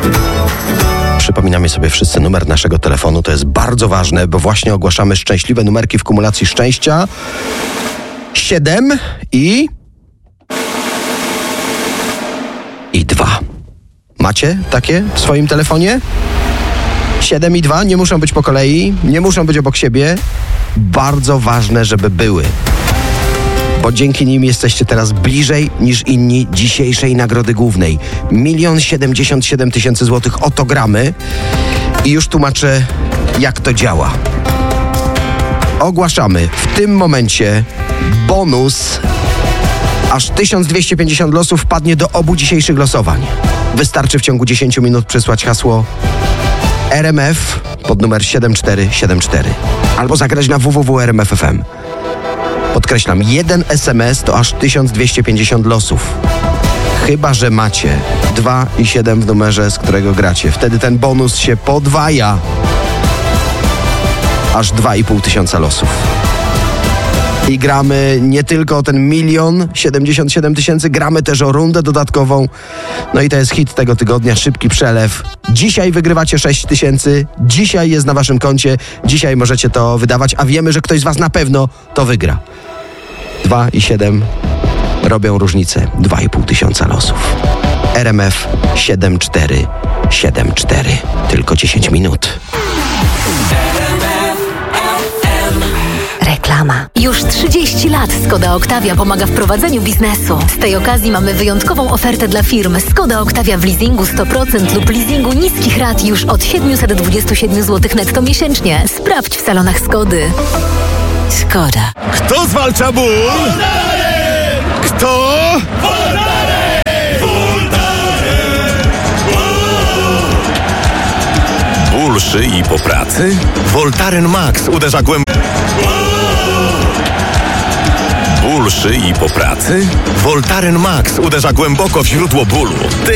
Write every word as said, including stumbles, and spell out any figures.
Przypominamy sobie wszyscy numer naszego telefonu, to jest bardzo ważne, bo właśnie ogłaszamy szczęśliwe numerki w kumulacji szczęścia. siedem i... i dwa. Macie takie w swoim telefonie? siedem i dwa, nie muszą być po kolei, nie muszą być obok siebie. Bardzo ważne, żeby były. Bo dzięki nim jesteście teraz bliżej niż inni dzisiejszej nagrody głównej. Milion siedemdziesiąt siedem tysięcy złotych, oto gramy. I już tłumaczę, jak to działa. Ogłaszamy w tym momencie bonus. Aż tysiąc dwieście pięćdziesiąt losów wpadnie do obu dzisiejszych losowań. Wystarczy w ciągu dziesięć minut przysłać hasło R M F pod numer siedem cztery siedem cztery albo zagrać na w w w kropka r m f kropka f m. Podkreślam, jeden S M S to aż tysiąc dwieście pięćdziesiąt losów. Chyba że macie dwa i siedem w numerze, z którego gracie. Wtedy ten bonus się podwaja. Aż dwa i pół tysiąca losów. I gramy nie tylko o ten milion siedemdziesiąt siedem tysięcy, gramy też o rundę dodatkową. No i to jest hit tego tygodnia, szybki przelew. Dzisiaj wygrywacie sześć tysięcy, dzisiaj jest na waszym koncie, dzisiaj możecie to wydawać, a wiemy, że ktoś z was na pewno to wygra. dwa i siedem robią różnicę, dwa i pół tysiąca losów. R M F siedem cztery siedem cztery, tylko dziesięć minut. Reklama. Już trzydzieści lat Skoda Octavia pomaga w prowadzeniu biznesu. Z tej okazji mamy wyjątkową ofertę dla firm. Skoda Octavia w leasingu sto procent lub leasingu niskich rat już od siedemset dwadzieścia siedem złotych netto miesięcznie. Sprawdź w salonach Skody. Skoda. Kto zwalcza ból? Voltaren! Kto? Voltaren! Voltaren! Ból szyi po pracy? Voltaren Max uderza głęboko. Ból szyi po pracy? Voltaren Max uderza głęboko w źródło bólu.